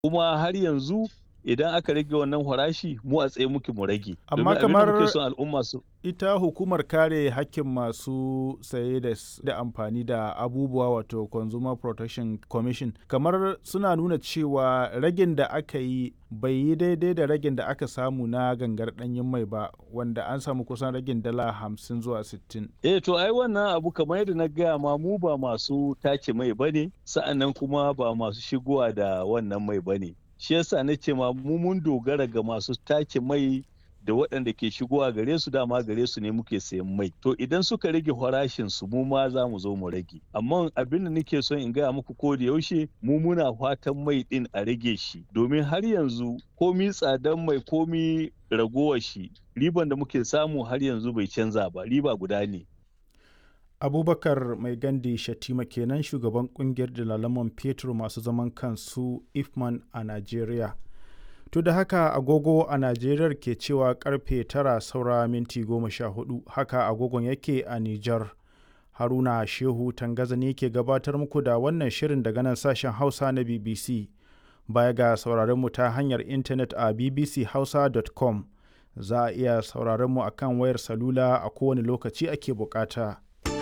kuma har yanzu idan aka rage wannan farashi mu a tsaye muke mu rage Amma domin abin da muke kamar son al'umma su. ita hukumar kare hakkin masu saye da amfani da abubuwa wato Consumer Protection Commission kamar suna nuna cewa ragin da aka yi bai yi daidai da ragin da aka samu na gangar ɗanyen mai ba wanda an samu kusan ragin dala 50 zuwa 60. To ai wannan abu kamar yadda na gaya ma mu ba masu tace mai bane sa'annan kuma ba masu shigowa da wannan mai bane. Shi yasa na ce ma mu mun dogara ga masu tace mai da waɗanda ke shigowa gare su dama gare su ne muke sayan mai. To idan suka rage farashin su mu ma za mu zo mu rage. Amma abin da nake son in gaya muku ko da yaushe mu muna fatan mai ɗin a rage shi domin har yanzu komi tsadan mai komi ragowar shi riban da muke samu har yanzu bai canza ba riba guda ne. Abubakar Mai Gandi Shatima kenan shugaban kungiyar dalaman fetur masu zaman kansu Ifman a Najeriya. To da haka agogo a Najeriya ke cewa karfe 9 saura minti 14 haka agogon yake a Nijar. Haruna Shehu Tangaza ne ke gabatar muku da wannan shirin daga nan sashen Hausa na BBC. Baya ga sauraron mu ta hanyar intanet a bbchausa.com za a iya sauraron mu akan wayar salula a kowane lokaci ake bukata.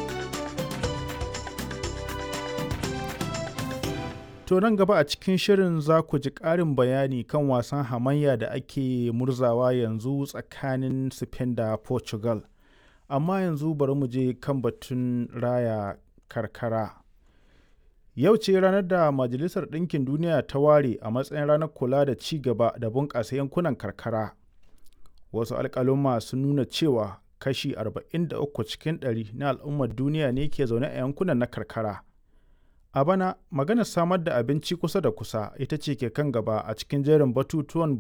To nan gaba a cikin shirin za ku ji ƙarin bayani kan wasan hamayya da ake murzawa yanzu tsakanin Spain da Portugal. Amma yanzu bari mu je kan batun raya karkara. Yau ce ranar da Majalisar Ɗinkin Duniya ta ware a matsayin ranar kula da ci gaba da bunƙasa yankunan karkara. Wasu alƙaluma sun nuna cewa kashi 43 cikin 100 na al'ummar duniya ne ke zaune a yankunan na karkara. A bana, maganar samar da abinci kusa da kusa ita ce ke kan gaba a cikin jerin batutuwan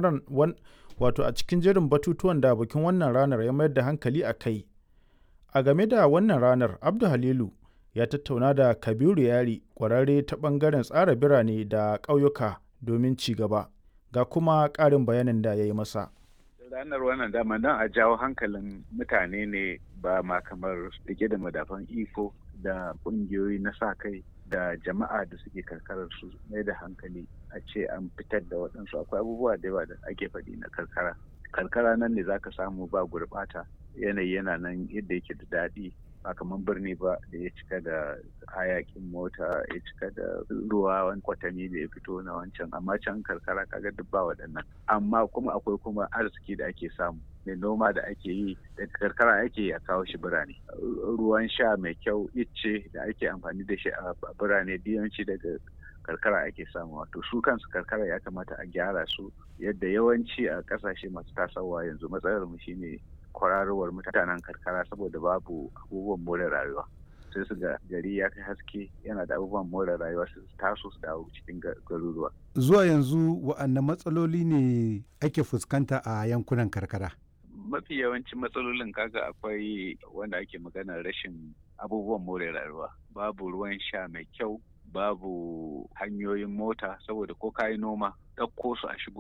da bikin wannan ranar ya mayar da hankali a kai. A game da wannan ranar, Abdu Halilu ya tattauna da Kabiru Yari, ƙwararre ta ɓangaren tsara birane da ƙauyuka domin ci gaba. Ga kuma ƙarin bayanin da ya yi masa. Ranar wannan dama don a jawo hankalin mutane ne ba ma kamar rike da madafan iko da ƙungiyoyi na sa kai da jama'a da suke karkarar su mai da hankali a ce an fitar da waɗansu akwai abubuwa da yawa da ake faɗi na karkara nan ne zaka samu ba gurɓata yanayi yana nan yadda yake da daɗi ba kamar birni ba da ya cika da hayakin mota ya cika da ruwa wani kwatami da ya fito na wancan amma can karkara kaga duk ba waɗannan amma kuma akwai kuma arziki da ake samu mai noma da ake yi daga karkara ake a kawo shi birane ruwan sha mai kyau icce da ake amfani da shi a birane yawanci daga karkara ake samu wato su kansu karkara ya kamata a gyara su yadda yawanci a kasashe masu tasowa yanzu matsalar mu shine kwararowar mutanen karkara saboda babu abubuwan more rayuwa sai su ga gari ya kai haske yana da abubuwan more rayuwa su taso su dawo cikin garuruwa. Zuwa yanzu wa'anne matsaloli ne ake fuskanta a yankunan karkara? Mafi yawancin matsalolin kaga akwai wanda ake maganar rashin abubuwan more rayuwa babu ruwan sha mai kyau babu hanyoyin mota saboda ko kayi noma ɗauko su a shigo